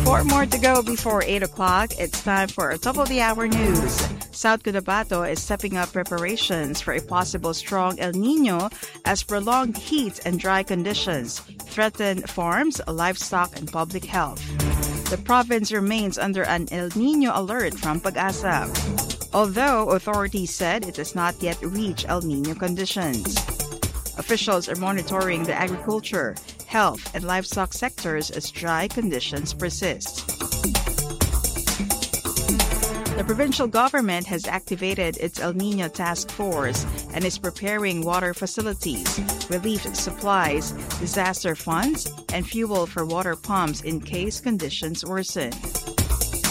Four more to go before 8 o'clock. It's time for a top of the hour news. South Cotabato is stepping up preparations for a possible strong El Nino as prolonged heat and dry conditions threaten farms, livestock, and public health. The province remains under an El Nino alert from Pag-asa, although authorities said it has not yet reached El Nino conditions. Officials are monitoring the agriculture, health, and livestock sectors as dry conditions persist. The provincial government has activated its El Nino task force and is preparing water facilities, relief supplies, disaster funds, and fuel for water pumps in case conditions worsen.